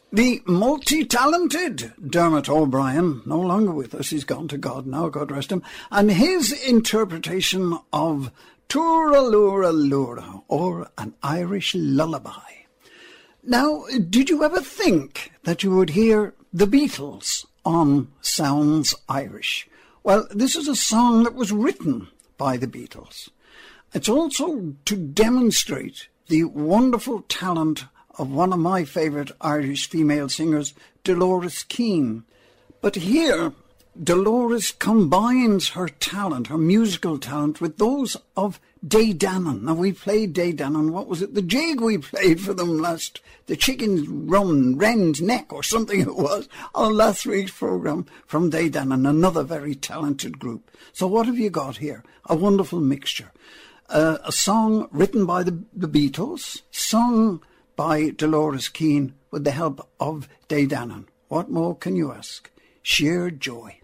The multi-talented Dermot O'Brien, no longer with us, he's gone to God now, God rest him, and his interpretation of Tooraloora Loora, or An Irish Lullaby. Now, did you ever think that you would hear the Beatles on Sounds Irish? Well, this is a song that was written by the Beatles. It's also to demonstrate the wonderful talent of one of my favourite Irish female singers, Dolores Keane. But here, Dolores combines her talent, her musical talent, with those of Day Dannon. Now, we played Day Dannon, what was it? The jig we played for them last, the Chicken's Run, Wren's Neck, or something it was, on last week's programme from Day Dannon, another very talented group. So what have you got here? A wonderful mixture. A song written by the Beatles, sung by Dolores Keane with the help of Day Dannon. What more can you ask? Sheer joy.